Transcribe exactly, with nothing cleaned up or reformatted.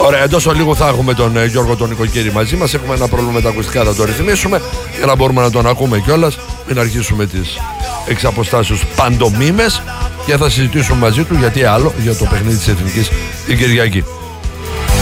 Ωραία, εντός ολίγου θα έχουμε τον ε, Γιώργο τον Νοικοκύρη μαζί μας. Έχουμε ένα πρόβλημα με τα ακουστικά, θα το ρυθμίσουμε για να μπορούμε να τον ακούμε κιόλας. Μην αρχίσουμε τις εξ αποστάσεως παντομήμες και θα συζητήσουμε μαζί του γιατί άλλο για το παιχνίδι της Εθνικής την Κυριακή.